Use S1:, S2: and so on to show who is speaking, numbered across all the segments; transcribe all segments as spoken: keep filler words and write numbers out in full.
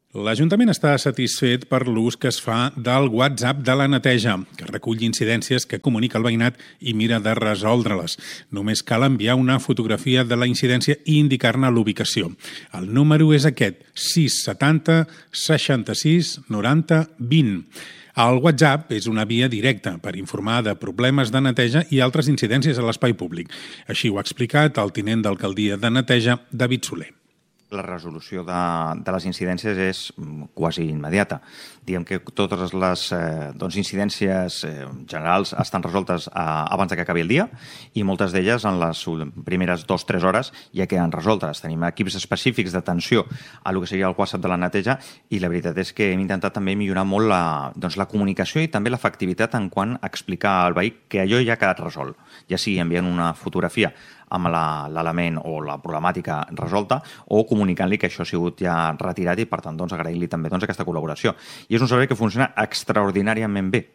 S1: L'Ajuntament està satisfet per l'ús que es fa del WhatsApp de la neteja, que recull incidències que comunica el veïnat i mira de resoldre-les. Només cal enviar una fotografia de la incidència i indicar-ne l'ubicació. El número és aquest, sis setanta seixanta-sis noranta vint. El WhatsApp és una via directa per informar de problemes de neteja i altres incidències a l'espai públic. Així ho ha explicat el tinent d'alcaldia de Neteja, David Soler.
S2: La resolució de, de les incidències és quasi immediata. Diguem que totes les eh, doncs, incidències eh, generals estan resoltes eh, abans que acabi el dia i moltes d'elles en les primeres dues o tres hores ja queden resoltes. Tenim equips específics d'atenció a el que seria el WhatsApp de la neteja i la veritat és que hem intentat també millorar molt la, doncs, la comunicació i també l'efectivitat en quant a explicar al veí que allò ja ha quedat resolt. Ja sigui enviant una fotografia amb l'element o la problemàtica resolta o comunicant-li que això ha sigut ja retirat i, per tant, doncs, agrair-li també doncs, aquesta col·laboració. I és un servei que funciona extraordinàriament bé.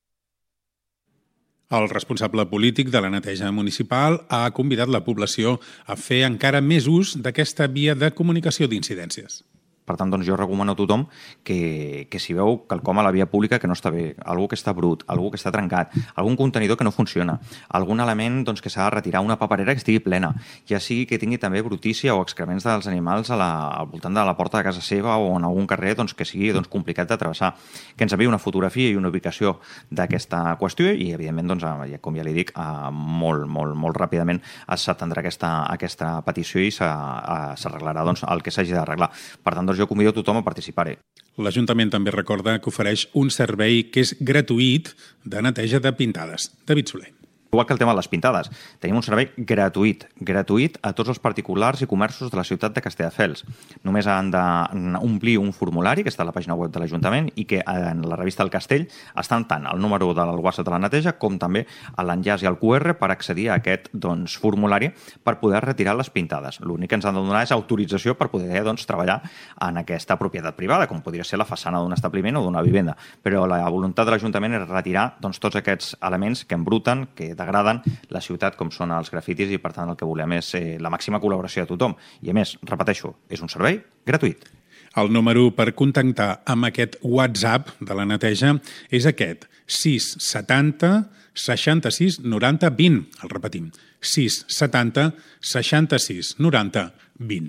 S1: El responsable polític de la neteja municipal ha convidat la població a fer encara més ús d'aquesta via de comunicació d'incidències.
S2: Per tant, doncs, jo recomano a tothom que, que si veu quelcom a la via pública que no està bé, algú que està brut, algú que està trencat, algun contenidor que no funciona, algun element doncs, que s'ha de retirar, una paperera que estigui plena, ja sigui que tingui també brutícia o excrements dels animals a la, al voltant de la porta de casa seva o en algun carrer doncs, que sigui doncs, complicat de travessar, que ens enviï una fotografia i una ubicació d'aquesta qüestió i, evidentment, doncs, com ja li dic, molt, molt, molt ràpidament s'atendrà aquesta, aquesta petició i s'arreglarà doncs, el que s'hagi d'arreglar. Per tant, doncs, jo convido a tothom a participar-hi.
S1: L'Ajuntament també recorda que ofereix un servei que és gratuït de neteja de pintades. David Soler.
S2: Igual que el tema de les pintades, tenim un servei gratuït, gratuït a tots els particulars i comerços de la ciutat de Castelldefels. Només han d'omplir un formulari que està a la pàgina web de l'Ajuntament i que en la revista del Castell estan tant el número del WhatsApp de la neteja com també l'enllaç i el Q R per accedir a aquest doncs, formulari per poder retirar les pintades. L'únic que ens han de donar és autorització per poder doncs, treballar en aquesta propietat privada, com podria ser la façana d'un establiment o d'una vivenda. Però la voluntat de l'Ajuntament és retirar doncs, tots aquests elements que embruten, que degraden la ciutat, com són els grafitis, i per tant el que volem és eh, la màxima col·laboració de tothom. I a més, repeteixo, és un servei gratuït.
S1: El número per contactar amb aquest WhatsApp de la neteja és aquest, sis setanta seixanta-sis noranta vint. El repetim, sis setanta seixanta-sis noranta vint.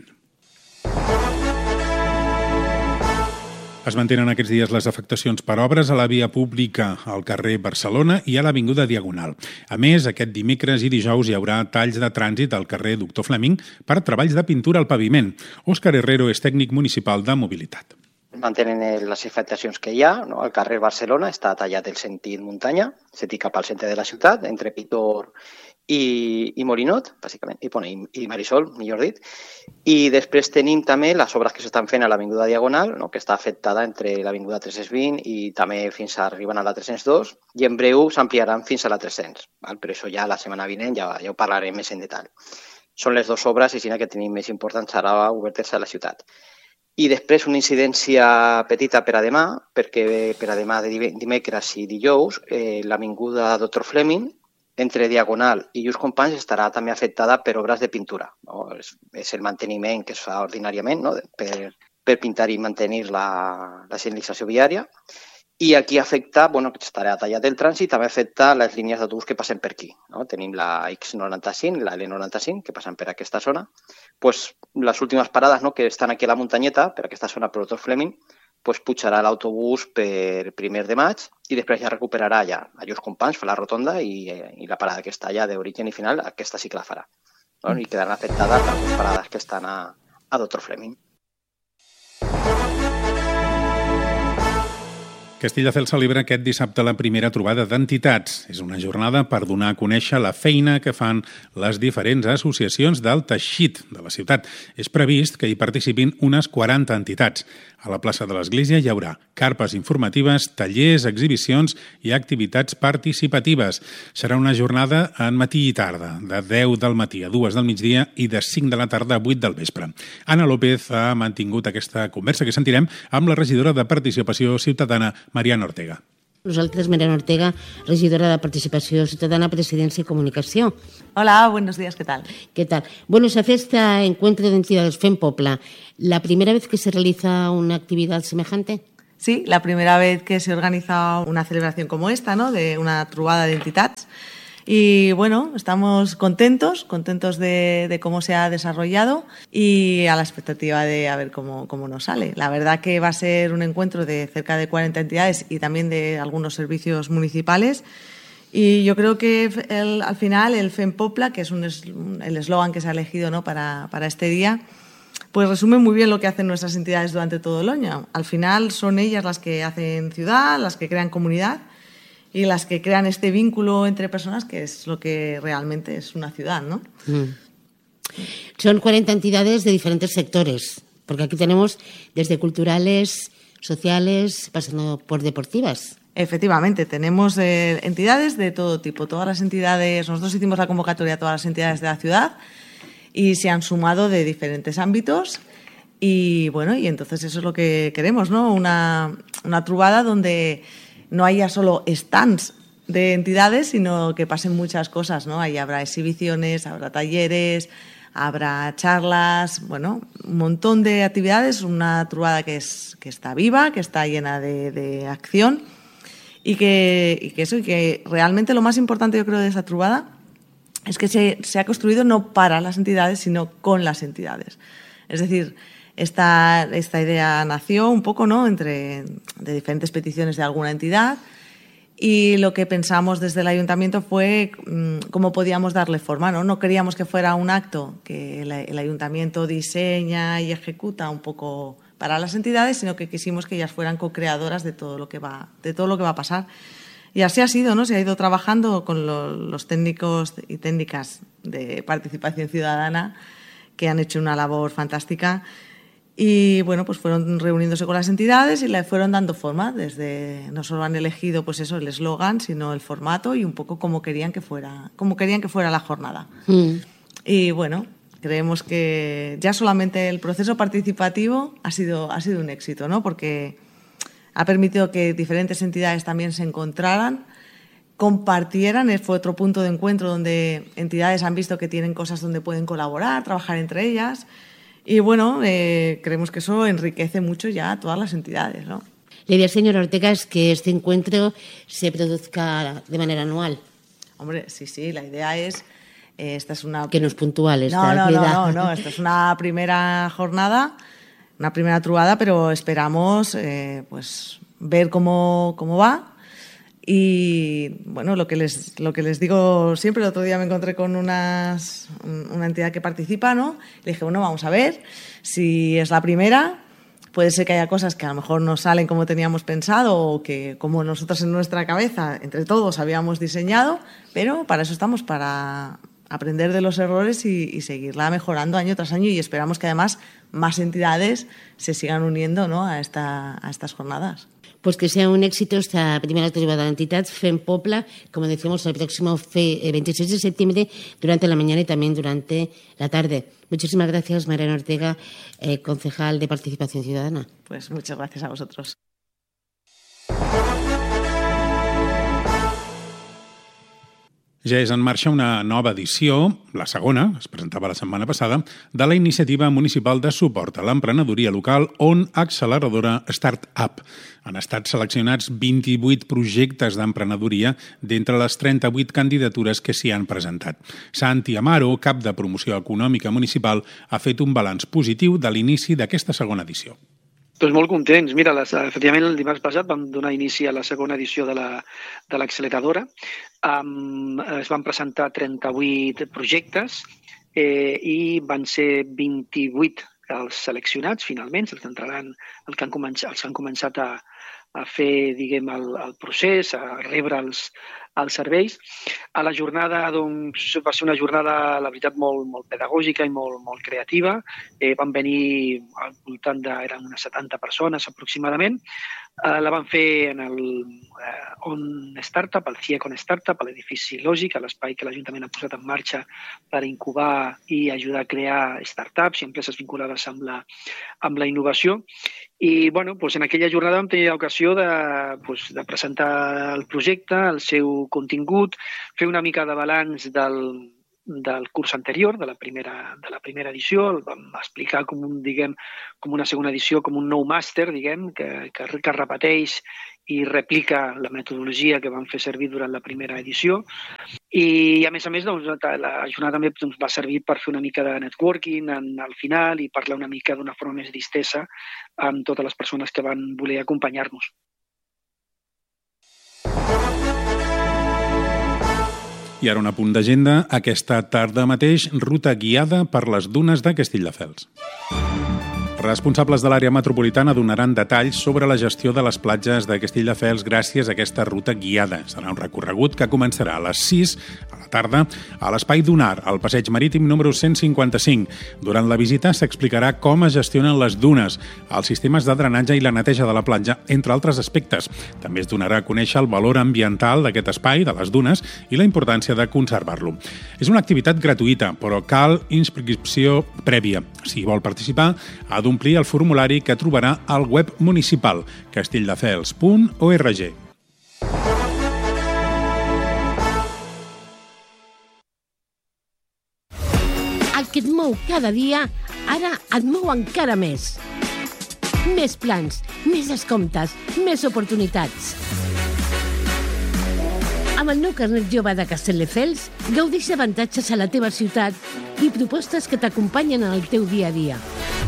S1: Es mantenen aquests dies les afectacions per obres a la via pública al carrer Barcelona i a l'Avinguda Diagonal. A més, aquest dimecres i dijous hi haurà talls de trànsit al carrer Doctor Fleming per treballs de pintura al paviment. Òscar Herrero és tècnic municipal de mobilitat.
S3: Mantenen les afectacions que hi ha. No? El carrer Barcelona està tallat el sentit muntanya, sentit cap al centre de la ciutat, entre Pitor i, i Molinot, bàsicament, i, bueno, i, i Marisol, millor dit. I després tenim també les obres que s'estan fent a l'Avinguda Diagonal, no? que està afectada entre l'Avinguda tres-cents vint i també fins a arriben a la tres-cents dos, i en breu s'ampliaran fins a la tres-cents. Val? Però això ja la setmana vinent ja, ja ho parlarem més en detall. Són les dues obres i que tenim més importants ara obertes a la ciutat. I després una incidència petita per a demà, perquè per a demà de dimecres i dijous, eh, l'Avinguda Doctor Fleming, entre Diagonal i Lluís Companys estarà també afectada per obres de pintura. No? És, és el manteniment que es fa ordinàriament, no? per, per pintar i mantenir la, la senyalització viària. I aquí afecta, bueno, estarà tallat el trànsit, també afecta les línies d'autobús que passen per aquí. No? Tenim la X noranta-cinc, la L noranta-cinc, que passen per aquesta zona. Pues, les últimes parades no? que estan aquí a la muntanyeta, per aquesta zona, per Doctor Fleming, pues, pujarà l'autobús per primer de maig i després ja recuperarà ja a Lluís Companys, fa la rotonda i, i la parada que està allà d'origen i final, aquesta sí que la farà. No? I quedaran afectades les dues parades que estan a, a Doctor Fleming.
S1: Castelldefels celebra aquest dissabte la primera trobada d'entitats. És una jornada per donar a conèixer la feina que fan les diferents associacions del teixit de la ciutat. És previst que hi participin unes quaranta entitats. A la plaça de l'Església hi haurà carpes informatives, tallers, exhibicions i activitats participatives. Serà una jornada en matí i tarda, de deu del matí a dues del migdia i de cinc de la tarda a vuit del vespre. Anna López ha mantingut aquesta conversa que sentirem amb la regidora de Participació Ciutadana, Mariana Ortega.
S4: Nosaltres, Mariana Ortega, regidora de Participació Ciutadana, Presidencia y Comunicación.
S5: Hola, buenos días, ¿qué tal?
S4: ¿Qué tal? Bueno, se hace este encuentro de entidades FEMPOPLA. ¿La primera vez que se realiza una actividad semejante?
S5: Sí, la primera vez que se organiza una celebración como esta, ¿no?, de una trobada de entitats. Y bueno, estamos contentos, contentos de, de cómo se ha desarrollado y a la expectativa de a ver cómo, cómo nos sale. La verdad que va a ser un encuentro de cerca de cuarenta entidades y también de algunos servicios municipales. Y yo creo que el, al final el FEMPOPLA, que es un es, el eslogan que se ha elegido, ¿no?, para, para este día, pues resume muy bien lo que hacen nuestras entidades durante todo el año. Al final son ellas las que hacen ciudad, las que crean comunidad y las que crean este vínculo entre personas, que es lo que realmente es una ciudad, ¿no?
S4: Mm. Son cuarenta entidades de diferentes sectores, porque aquí tenemos desde culturales, sociales, pasando por deportivas.
S5: Efectivamente, tenemos eh, entidades de todo tipo, todas las entidades, nosotros hicimos la convocatoria a todas las entidades de la ciudad y se han sumado de diferentes ámbitos y bueno, y entonces eso es lo que queremos, ¿no? Una, una trobada donde no haya solo stands de entidades, sino que pasen muchas cosas, ¿no? Ahí habrá exhibiciones, habrá talleres, habrá charlas, bueno, un montón de actividades, una trobada que, es, que está viva, que está llena de, de acción y que, y que eso, y que realmente lo más importante, yo creo, de esta trobada es que se, se ha construido no para las entidades, sino con las entidades. Es decir, Esta, esta idea nació un poco, ¿no?, entre de diferentes peticiones de alguna entidad y lo que pensamos desde el ayuntamiento fue mmm, cómo podíamos darle forma, ¿no? No queríamos que fuera un acto que el, el ayuntamiento diseña y ejecuta un poco para las entidades, sino que quisimos que ellas fueran co-creadoras de todo lo que va, de todo lo que va a pasar. Y así ha sido, ¿no? Se ha ido trabajando con lo, los técnicos y técnicas de participación ciudadana que han hecho una labor fantástica. Y bueno, pues fueron reuniéndose con las entidades y le fueron dando forma. Desde no solo han elegido, pues eso, el eslogan, sino el formato y un poco cómo querían que fuera, cómo querían que fuera la jornada. Mm. Y bueno, creemos que ya solamente el proceso participativo ha sido, ha sido un éxito, ¿no? Porque ha permitido que diferentes entidades también se encontraran, compartieran. Fue otro punto de encuentro donde entidades han visto que tienen cosas donde pueden colaborar, trabajar entre ellas. Y bueno, eh, creemos que eso enriquece mucho ya a todas las entidades, ¿no?
S4: La idea, señora Ortega, es que este encuentro se produzca de manera anual.
S5: Hombre, sí, sí, la idea es... Eh, esta es una...
S4: Que no es puntual.
S5: No, no, no, no, no, esta es una primera jornada, una primera trobada, pero esperamos eh, pues ver cómo, cómo va. Y bueno, lo que les lo que les digo siempre, el otro día me encontré con unas, una entidad que participa, ¿no? Le dije, bueno, vamos a ver si es la primera. Puede ser que haya cosas que a lo mejor no salen como teníamos pensado o que como nosotros en nuestra cabeza, entre todos, habíamos diseñado, pero para eso estamos, para aprender de los errores y, y seguirla mejorando año tras año y esperamos que además más entidades se sigan uniendo, ¿no?, a, esta, a estas jornadas.
S4: Pues que sea un éxito esta primera trobada de entitats FEMPOPLA, como decíamos, el próximo veintiséis de septiembre, durante la mañana y también durante la tarde. Muchísimas gracias, Mariana Ortega, eh, concejal de Participación Ciudadana.
S5: Pues muchas gracias a vosotros.
S1: Ja és en marxa una nova edició, la segona, es presentava la setmana passada, de la iniciativa municipal de suport a l'emprenedoria local On Acceleradora Startup. Han estat seleccionats vint-i-vuit projectes d'emprenedoria d'entre les trenta-vuit candidatures que s'hi han presentat. Santi Amaro, cap de promoció econòmica municipal, ha fet un balanç positiu de l'inici d'aquesta segona edició.
S6: Doncs molt contents. Mira, les, efectivament, el dimarts passat vam donar inici a la segona edició de l'acceleradora. Um, es van presentar trenta-vuit projectes eh, i van ser vint-i-vuit els seleccionats, finalment, els que, entraran, els que han començat, els que han començat a, a fer, diguem, el, el procés, a rebre els, els serveis. A la jornada, doncs, va ser una jornada, la veritat, molt, molt pedagògica i molt, molt creativa. Eh, van venir al voltant de, eren unes setanta persones aproximadament, Uh, la van fer en el uh, On Startup, el C I E C On Startup, a l'edifici Lògic, a l'espai que l'Ajuntament ha posat en marxa per incubar i ajudar a crear startups i empreses vinculades amb la, amb la innovació. I bueno, doncs en aquella jornada vam tenir l'ocasió de, doncs, de presentar el projecte, el seu contingut, fer una mica de balanç del, del curs anterior, de la primera, de la primera edició. El vam explicar com, un, diguem, com una segona edició, com un nou màster, diguem, que, que, que repeteix i replica la metodologia que vam fer servir durant la primera edició. I, a més a més, doncs, la jornada també doncs, va servir per fer una mica de networking en, al final i parlar una mica d'una forma més distesa amb totes les persones que van voler acompanyar-nos.
S1: I ara un apunt d'agenda. Aquesta tarda mateix, ruta guiada per les dunes de Castelldefels. Responsables de l'àrea metropolitana donaran detalls sobre la gestió de les platges de Castelldefels gràcies a aquesta ruta guiada. Serà un recorregut que començarà a les sis a la tarda a l'Espai Dunar, al passeig marítim número cent cinquanta-cinc. Durant la visita s'explicarà com es gestionen les dunes, els sistemes de drenatge i la neteja de la platja, entre altres aspectes. També es donarà a conèixer el valor ambiental d'aquest espai, de les dunes, i la importància de conservar-lo. És una activitat gratuïta, però cal inscripció prèvia. Si vol participar, ha d'omplir el formulari que trobarà al web municipal castelldefels punt org.
S7: El que et mou cada dia, ara et mou encara més. Més plans, més descomptes, més oportunitats. Amb el nou carnet jove de Castelldefels, gaudeix d'avantatges a la teva ciutat i propostes que t'acompanyen en el teu dia a dia.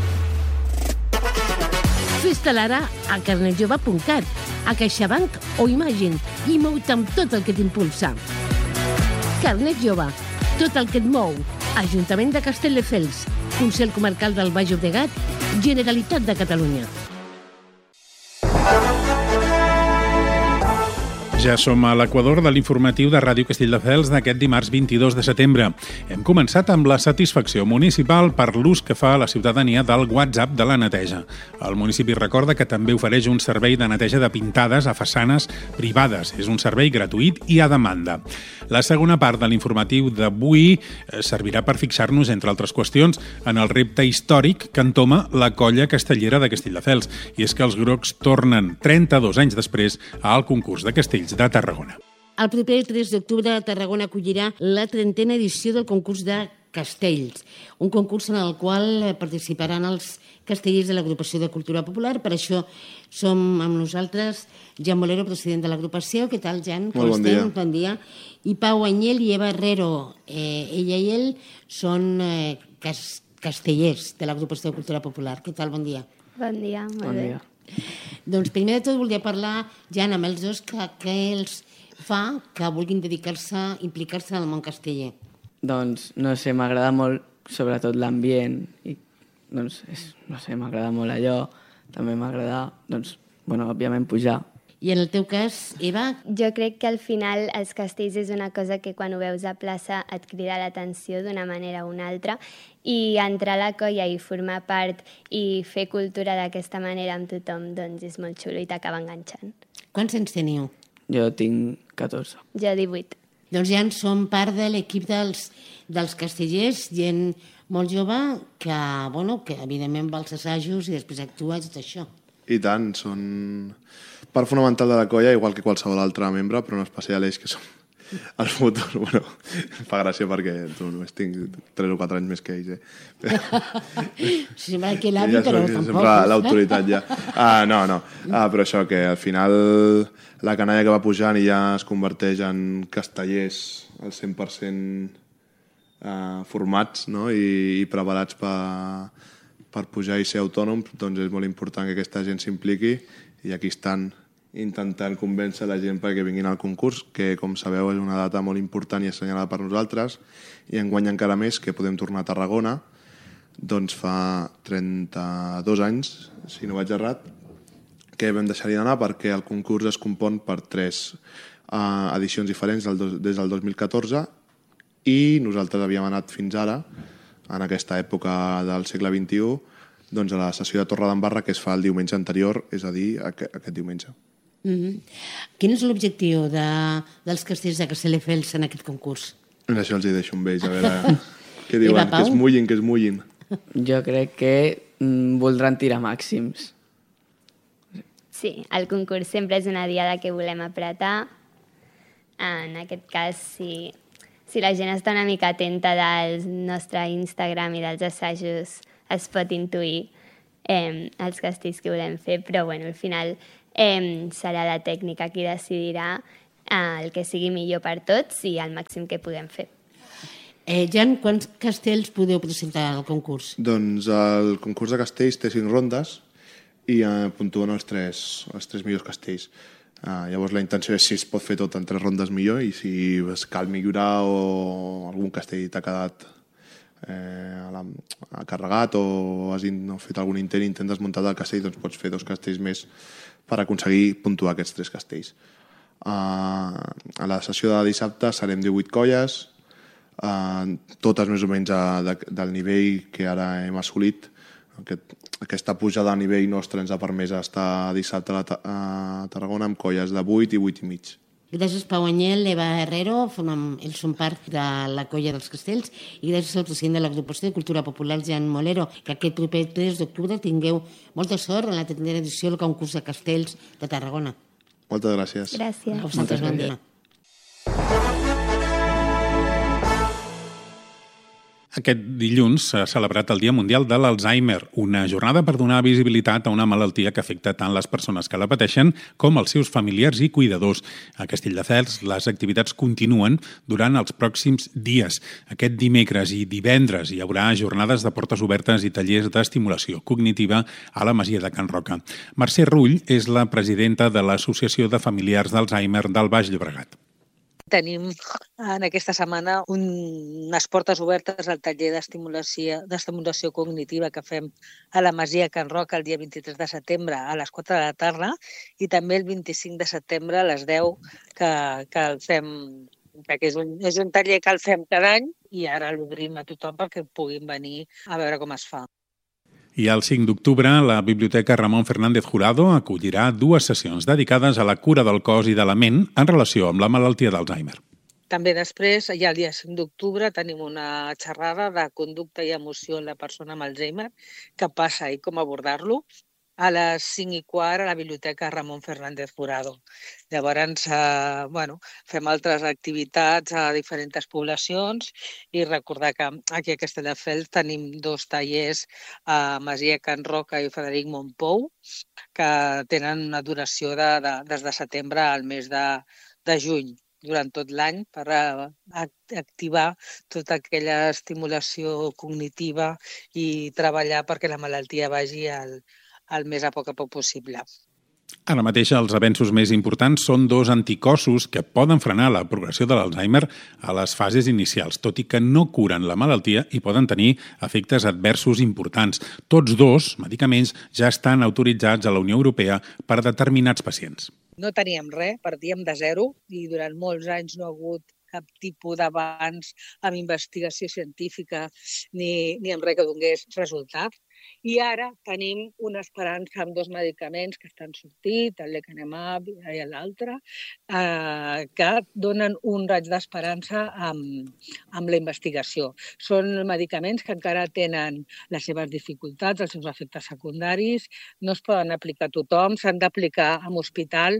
S7: Fes-te'l ara a carnet jove punt cat, a CaixaBank o Imagine i mou-te amb tot el que t'impulsa. Carnet jove, tot el que et mou. Ajuntament de Castelldefels, Consell Comarcal del Baix Llobregat, Generalitat de Catalunya.
S1: Ja som a l'equador de l'informatiu de Ràdio Castelldefels d'aquest dimarts vint-i-dos de setembre. Hem començat amb la satisfacció municipal per l'ús que fa la ciutadania del WhatsApp de la neteja. El municipi recorda que també ofereix un servei de neteja de pintades a façanes privades. És un servei gratuït i a demanda. La segona part de l'informatiu d'avui servirà per fixar-nos, entre altres qüestions, en el repte històric que entoma la colla castellera de Castelldefels. I és que els grocs tornen trenta-dos anys després al concurs de castells de Tarragona.
S4: El proper tres d'octubre Tarragona acollirà la trentena edició del concurs de castells, un concurs en el qual participaran els castellers de l'Agrupació de Cultura Popular. Per això som amb nosaltres Jan Bolero, president de l'agrupació. Què tal, Jan?
S8: Molt bon dia.
S4: Bon dia. I Pau Anyel i Eva Herrero. Eh, ella i ell són eh, cas castellers de l'Agrupació de Cultura Popular. Què tal? Bon dia.
S9: Bon dia, molt bon bé. Dia.
S4: Doncs primer de tot volia parlar, Jan, amb els dos, que, que els fa que vulguin dedicar-se, implicar-se en el món casteller.
S10: Doncs, no sé, m'agrada molt, sobretot l'ambient, i doncs, és, no sé, m'agrada molt allò, també m'agrada, doncs, bueno, òbviament pujar.
S4: I en el teu cas, Eva?
S9: Jo crec que al final els castells és una cosa que quan ho veus a plaça et crida l'atenció d'una manera o una altra, i entrar a la colla i formar part i fer cultura d'aquesta manera amb tothom, doncs és molt xulo i t'acaba enganxant.
S4: Quants anys teniu?
S10: Jo tinc catorze.
S9: Jo divuit.
S4: Doncs ja en som part de l'equip dels, dels castellers, gent molt jove que, bueno, que evidentment va als assajos i després actua i tot això.
S8: I tant, són part fonamental de la colla, igual que qualsevol altre membre, però en especial ells que són el futur. Bueno, em fa gràcia perquè tu només tinc tres o quatre anys més que ells, eh?
S4: Sembla que l'avi, però tampoc.
S8: Sempre l'autoritat ja. Ah, no, no. Ah, però això, que al final la canalla que va pujant i ja es converteix en castellers al cent per cent eh, formats, no? I, i preparats per, per pujar i ser autònoms, doncs és molt important que aquesta gent s'impliqui i aquí estan intentant convèncer la gent perquè vinguin al concurs, que, com sabeu, és una data molt important i assenyalada per nosaltres, i enguany encara més, que podem tornar a Tarragona, doncs fa trenta-dos anys, si no vaig errat, que vam deixar-hi d'anar perquè el concurs es compon per tres uh, edicions diferents del dos, des del dos mil catorze, i nosaltres havíem anat fins ara, en aquesta època del segle vint-i-u, doncs, a la sessió de Torredembarra que es fa el diumenge anterior, és a dir, aquest, aquest diumenge.
S4: Mm-hmm. Quin és l'objectiu de, dels castells de Castelldefels en aquest concurs?
S8: Això els hi deixo amb ells, a veure què diuen, que es mullin, que es mullin.
S10: Jo crec que mm, voldran tirar màxims.
S9: Sí, el concurs sempre és una diada que volem apretar. En aquest cas, si, si la gent està una mica atenta del nostre Instagram i dels assajos, es pot intuir eh, els castells que volem fer, però bueno, al final eh, serà la tècnica qui decidirà eh, el que sigui millor per tots i el màxim que podem fer.
S4: Eh, Jan, quants castells podeu presentar al concurs?
S8: Doncs el concurs de castells té cinc rondes i eh, puntuen els tres, els tres millors castells. Uh, llavors la intenció és si es pot fer tot en tres rondes millor i si es cal millorar o algun castell t'ha quedat eh, a la, a carregat o has in, no, fet algun intent i intent desmuntat del castell, doncs pots fer dos castells més per aconseguir puntuar aquests tres castells. Uh, a la sessió de dissabte serem divuit colles, uh, totes més o menys a, de, del nivell que ara hem assolit. Aquest, aquesta pujada a nivell nostre ens ha permès estar dissabte a, la, a Tarragona amb colles de vuit i vuit i mig.
S4: Gràcies Pau Anyel, Eva Herrero, formem, ells són part de la colla dels castells, i gràcies al president de l'Agrupació de Cultura Popular, Jan Molero, que aquest proper tres d'octubre tingueu molta sort en la tercera edició del concurs de castells de Tarragona.
S8: Moltes gràcies.
S9: Gràcies.
S4: A vosaltres, bon dia.
S1: Aquest dilluns s'ha celebrat el Dia Mundial de l'Alzheimer, una jornada per donar visibilitat a una malaltia que afecta tant les persones que la pateixen com els seus familiars i cuidadors. A Castelldefels les activitats continuen durant els pròxims dies. Aquest dimecres i divendres hi haurà jornades de portes obertes i tallers d'estimulació cognitiva a la Masia de Can Roca. Mercè Rull és la presidenta de l'Associació de Familiars d'Alzheimer del Baix Llobregat.
S11: Tenim en aquesta setmana un, unes portes obertes al taller d'estimulació d'estimulació cognitiva que fem a la Masia Can Roca el dia vint-i-tres de setembre a les quatre de la tarda i també el vint-i-cinc de setembre a les deu que, que el fem, que és un, és un taller que el fem cada any i ara l'obrim a tothom perquè puguin venir a veure com es fa.
S1: I el cinc d'octubre, la Biblioteca Ramon Fernández Jurado acollirà dues sessions dedicades a la cura del cos i de la ment en relació amb la malaltia d'Alzheimer.
S11: També després, ja el dia cinc d'octubre, tenim una xerrada de conducta i emoció en la persona amb Alzheimer, què passa i com abordar-lo, a les cinc i quart a la Biblioteca Ramon Fernández Jurado. Llavors, eh, bueno, fem altres activitats a diferents poblacions i recordar que aquí a Castelldefels tenim dos tallers a Masia Can Roca i Frederic Montpou que tenen una duració de, de, des de setembre al mes de, de juny durant tot l'any per a, a activar tota aquella estimulació cognitiva i treballar perquè la malaltia vagi al el més a poc a poc possible.
S1: Ara mateix els avenços més importants són dos anticossos que poden frenar la progressió de l'Alzheimer a les fases inicials, tot i que no curen la malaltia i poden tenir efectes adversos importants. Tots dos medicaments ja estan autoritzats a la Unió Europea per a determinats pacients.
S11: No teníem res, partíem de zero i durant molts anys no ha hagut cap tipus d'avanç amb investigació científica ni, ni amb res que donés resultat. I ara tenim una esperança amb dos medicaments que estan sortint, el lecanemab i l'altre, eh, que donen un raig d'esperança amb, amb la investigació. Són medicaments que encara tenen les seves dificultats, els seus efectes secundaris, no es poden aplicar a tothom, s'han d'aplicar en hospital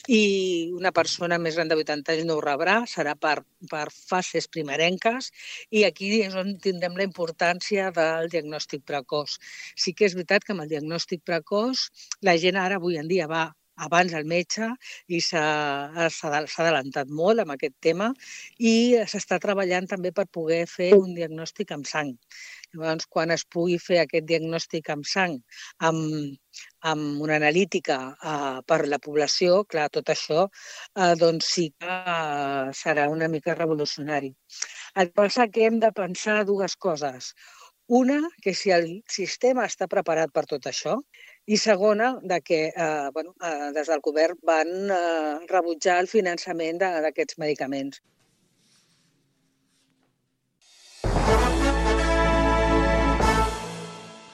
S11: i una persona més gran de vuitanta anys no ho rebrà, serà per, per fases primerenques i aquí és on tindrem la importància del diagnòstic precoç. Sí que és veritat que amb el diagnòstic precoç la gent ara avui en dia va abans al metge i s'ha adelantat molt amb aquest tema i s'està treballant també per poder fer un diagnòstic amb sang. Llavors, quan es pugui fer aquest diagnòstic amb sang, amb, amb una analítica eh, per la població, clar, tot això eh, doncs sí que eh, serà una mica revolucionari. El que passa que hem de pensar dues coses. Una, que si el sistema està preparat per tot això, i segona, de que eh, bueno, eh, des del govern van eh, rebutjar el finançament d'aquests medicaments.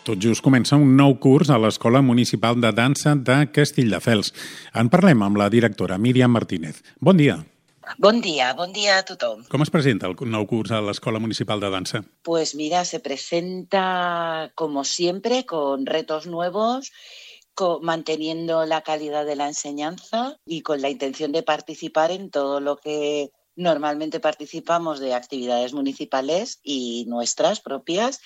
S1: Tot just comença un nou curs a l'Escola Municipal de Dansa de Castelldefels. En parlem amb la directora Míriam Martínez. Bon dia.
S12: Bon dia, bon dia a tothom.
S1: Com es presenta el nou curs a l'Escola Municipal de Dansa?
S12: Pues mira, se presenta como siempre con retos nuevos, con, manteniendo la calidad de la enseñanza y con la intención de participar en todo lo que normalmente participamos de actividades municipales y nuestras propias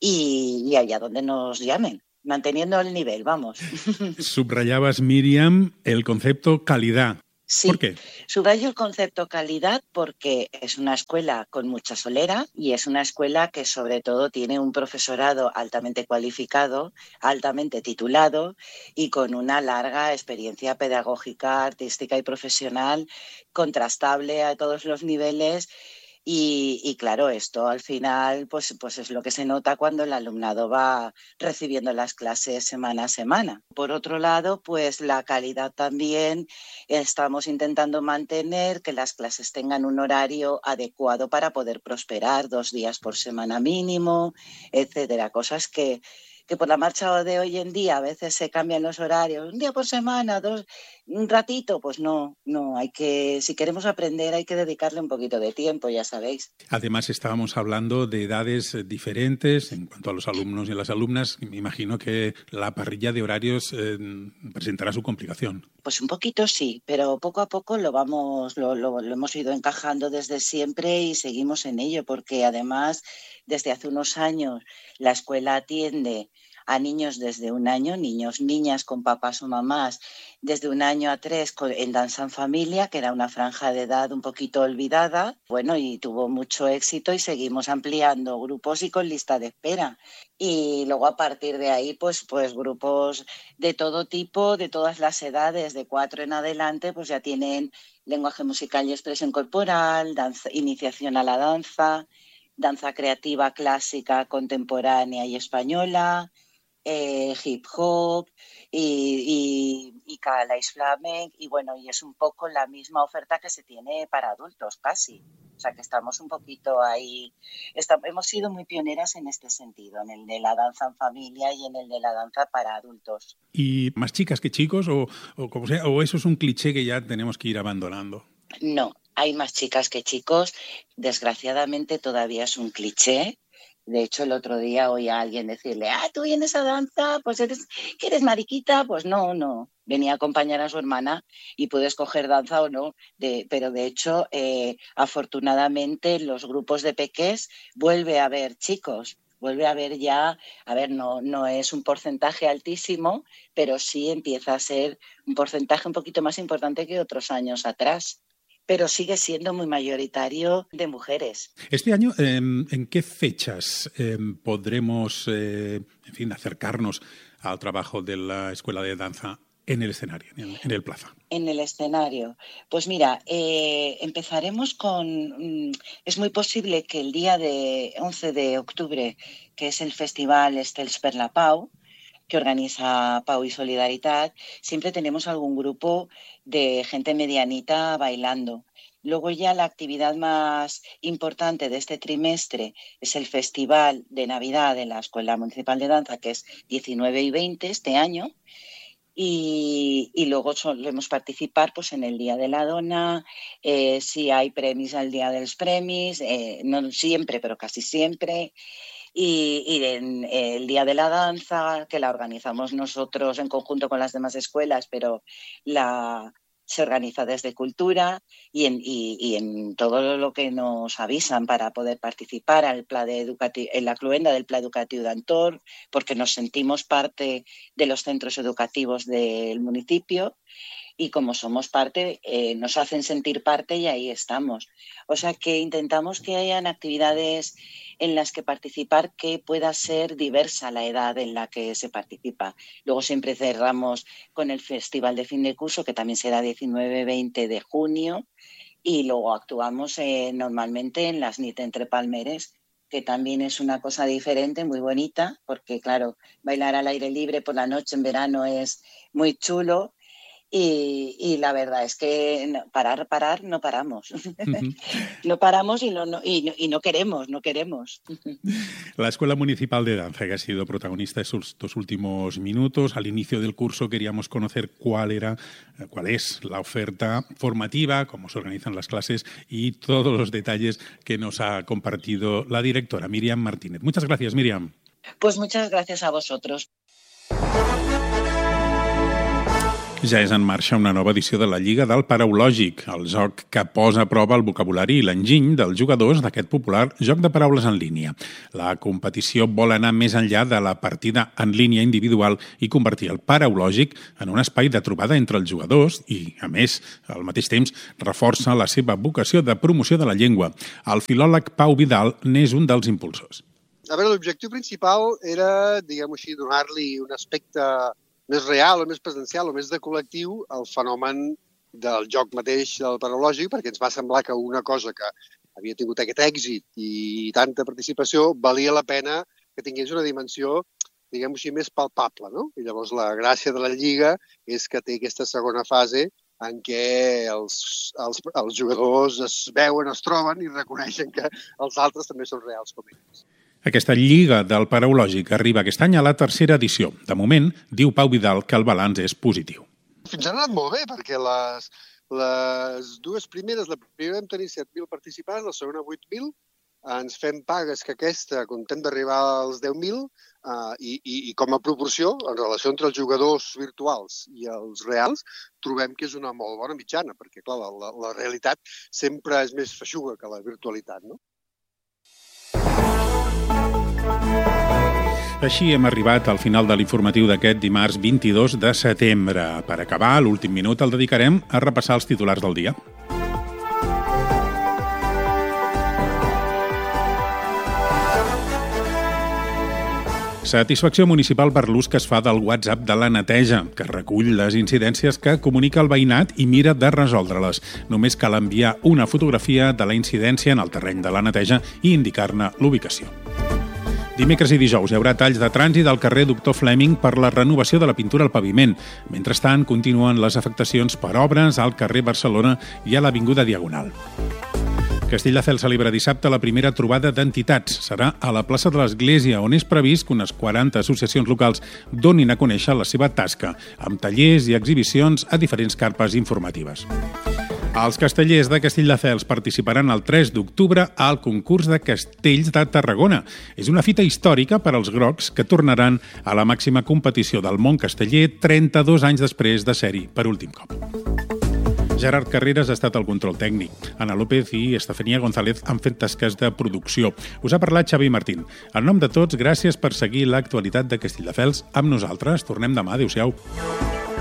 S12: y, y allá donde nos llamen, manteniendo el nivel, vamos.
S1: Subrayabas, Míriam, el concepto calidad.
S12: Sí,
S1: ¿por qué?
S12: Subrayo el concepto calidad porque es una escuela con mucha solera y es una escuela que sobre todo tiene un profesorado altamente cualificado, altamente titulado y con una larga experiencia pedagógica, artística y profesional contrastable a todos los niveles. Y, y claro, esto al final pues, pues es lo que se nota cuando el alumnado va recibiendo las clases semana a semana. Por otro lado, pues la calidad también estamos intentando mantener, que las clases tengan un horario adecuado para poder prosperar, dos días por semana mínimo, etcétera. Cosas que... que por la marcha de hoy en día a veces se cambian los horarios, un día por semana, dos, un ratito, pues no, no, hay que, si queremos aprender hay que dedicarle un poquito de tiempo, ya sabéis.
S1: Además estábamos hablando de edades diferentes en cuanto a los alumnos y las alumnas, me imagino que la parrilla de horarios eh, presentará su complicación.
S12: Pues un poquito sí, pero poco a poco lo vamos, lo, lo, lo hemos ido encajando desde siempre y seguimos en ello, porque además desde hace unos años la escuela atiende a niños desde un año, niños, niñas con papás o mamás, desde un año a tres en Danza en Familia, que era una franja de edad un poquito olvidada, bueno, y tuvo mucho éxito y seguimos ampliando grupos y con lista de espera. Y luego a partir de ahí, pues, pues grupos de todo tipo, de todas las edades, de cuatro en adelante, pues ya tienen lenguaje musical y expresión corporal, danza, iniciación a la danza, danza creativa clásica, contemporánea y española, eh, hip hop y, y, y calais flamenc, y bueno, y es un poco la misma oferta que se tiene para adultos casi. O sea que estamos un poquito ahí, estamos, hemos sido muy pioneras en este sentido, en el de la danza en familia y en el de la danza para adultos.
S1: ¿Y más chicas que chicos o, o como sea, o eso es un cliché que ya tenemos que ir abandonando?
S12: No, hay más chicas que chicos. Desgraciadamente todavía es un cliché. De hecho, el otro día oí a alguien decirle, ah, tú vienes a danza, pues eres, ¿que eres mariquita? Pues no, no. Venía a acompañar a su hermana y puede escoger danza o no. De, pero de hecho, eh, afortunadamente, en los grupos de pequés vuelve a haber chicos. Vuelve a haber ya, a ver, no, no es un porcentaje altísimo, pero sí empieza a ser un porcentaje un poquito más importante que otros años atrás. Pero sigue siendo muy mayoritario de mujeres.
S1: Este año, eh, ¿en qué fechas eh, podremos, eh, en fin, acercarnos al trabajo de la Escuela de Danza en el escenario, en el, en el plaza?
S12: En el escenario. Pues mira, eh, empezaremos con... Es muy posible que el día de once de octubre, que es el festival Estels per la Pau, que organiza Pau y Solidaritat, siempre tenemos algún grupo de gente medianita bailando. Luego ya la actividad más importante de este trimestre es el Festival de Navidad de la Escuela Municipal de Danza, que es diecinueve y veinte este año. Y, y luego solemos participar pues, en el Día de la Dona, eh, si hay premis al Día de los Premis, eh, no siempre, pero casi siempre. Y, y en el Día de la Danza, que la organizamos nosotros en conjunto con las demás escuelas, pero la, se organiza desde Cultura y en, y, y en todo lo que nos avisan para poder participar al pla de educati- en la cluenda del Pla Educativo d'Antor, porque nos sentimos parte de los centros educativos del municipio. Y como somos parte, eh, nos hacen sentir parte y ahí estamos. O sea que intentamos que hayan actividades en las que participar que pueda ser diversa la edad en la que se participa. Luego siempre cerramos con el Festival de Fin de Curso, que también será diecinueve veinte de junio, y luego actuamos eh, normalmente en las Nit entre Palmeres, que también es una cosa diferente, muy bonita, porque claro, bailar al aire libre por la noche en verano es muy chulo. Y, y la verdad es que no, parar, parar, no paramos. Uh-huh. No paramos y no, no, y, no, y no queremos, no queremos.
S1: La Escuela Municipal de Danza, que ha sido protagonista estos dos últimos minutos. Al inicio del curso queríamos conocer cuál era, cuál es la oferta formativa, cómo se organizan las clases y todos los detalles que nos ha compartido la directora Míriam Martínez. Muchas gracias, Míriam.
S12: Pues muchas gracias a vosotros.
S1: Ja és en marxa una nova edició de la Lliga del Paraulògic, el joc que posa a prova el vocabulari i l'enginy dels jugadors d'aquest popular joc de paraules en línia. La competició vol anar més enllà de la partida en línia individual i convertir el paraulògic en un espai de trobada entre els jugadors i, a més, al mateix temps, reforça la seva vocació de promoció de la llengua. El filòleg Pau Vidal n'és un dels impulsors.
S13: A veure, l'objectiu principal era, diguem-ho així, donar-li un aspecte més real o més presencial o més de col·lectiu al fenomen del joc mateix del paraulògic, perquè ens va semblar que una cosa que havia tingut aquest èxit i tanta participació valia la pena que tingués una dimensió, diguem-ho així, més palpable, no? I llavors la gràcia de la Lliga és que té aquesta segona fase en què els, els, els jugadors es veuen, es troben i reconeixen que els altres també són reals com ells.
S1: Aquesta Lliga del Paraulògic arriba aquest any a la tercera edició. De moment, diu Pau Vidal que el balanç és positiu.
S13: Fins ara ha anat molt bé, perquè les, les dues primeres, la primera vam tenir set mil participants, la segona vuit mil, ens fem pagues que aquesta contem d'arribar als deu mil uh, i, i, i com a proporció, en relació entre els jugadors virtuals i els reals, trobem que és una molt bona mitjana, perquè clar, la, la realitat sempre és més feixuga que la virtualitat, no?
S1: Així hem arribat al final de l'informatiu d'aquest dimarts vint-i-dos de setembre. Per acabar, l'últim minut el dedicarem a repassar els titulars del dia. Satisfacció municipal per l'ús que es fa del WhatsApp de la neteja, que recull les incidències que comunica el veïnat i mira de resoldre-les. Només cal enviar una fotografia de la incidència en el terreny de la neteja i indicar-ne l'ubicació. Dimecres i dijous hi haurà talls de trànsit al carrer Doctor Fleming per la renovació de la pintura al paviment. Mentrestant, continuen les afectacions per obres al carrer Barcelona i a l'Avinguda Diagonal. Castelldefels celebra dissabte la primera trobada d'entitats. Serà a la plaça de l'Església, on és previst que unes quaranta associacions locals donin a conèixer la seva tasca, amb tallers i exhibicions a diferents carpes informatives. Els castellers de Castelldefels participaran el tres d'octubre al concurs de castells de Tarragona. És una fita històrica per als grocs que tornaran a la màxima competició del món casteller trenta-dos anys després de ser-hi per últim cop. Gerard Carreras ha estat al control tècnic. Ana López i Estefania González han fet tasques de producció. Us ha parlat Xavi Martín. En nom de tots, gràcies per seguir l'actualitat de Castelldefels amb nosaltres. Tornem demà. Adéu-siau.